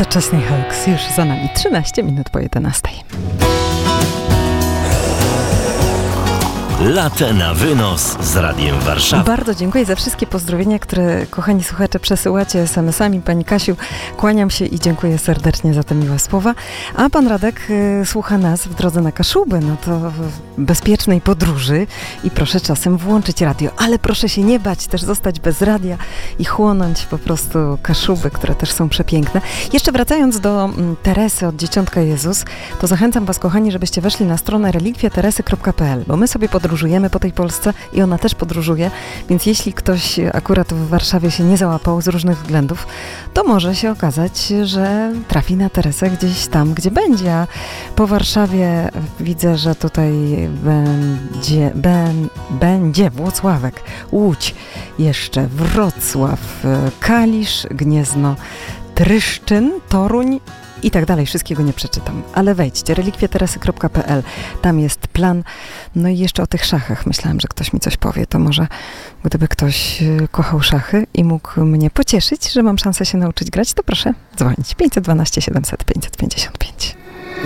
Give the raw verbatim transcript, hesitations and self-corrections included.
Doczesny hoax już za nami. trzynaście minut po jedenastej. Latę na wynos z Radiem Warszawa. Bardzo dziękuję za wszystkie pozdrowienia, które, kochani słuchacze, przesyłacie es em esami. Pani Kasiu, kłaniam się i dziękuję serdecznie za te miłe słowa. A pan Radek y, słucha nas w drodze na Kaszuby, no to w bezpiecznej podróży i proszę czasem włączyć radio, ale proszę się nie bać, też zostać bez radia i chłonąć po prostu Kaszuby, które też są przepiękne. Jeszcze wracając do m, Teresy od Dzieciątka Jezus, to zachęcam was, kochani, żebyście weszli na stronę relikwie teresy kropka pe el, bo my sobie podróżujemy Podróżujemy po tej Polsce i ona też podróżuje, więc jeśli ktoś akurat w Warszawie się nie załapał z różnych względów, to może się okazać, że trafi na Teresę gdzieś tam, gdzie będzie. A po Warszawie widzę, że tutaj będzie, ben, będzie Włocławek, Łódź, jeszcze Wrocław, Kalisz, Gniezno, Tryszczyn, Toruń i tak dalej. Wszystkiego nie przeczytam. Ale wejdźcie, relikwie teresy kropka pe el. Tam jest plan. No i jeszcze o tych szachach. Myślałam, że ktoś mi coś powie. To może gdyby ktoś kochał szachy i mógł mnie pocieszyć, że mam szansę się nauczyć grać, to proszę dzwonić. pięćset dwanaście siedemset pięćset pięćdziesiąt pięć.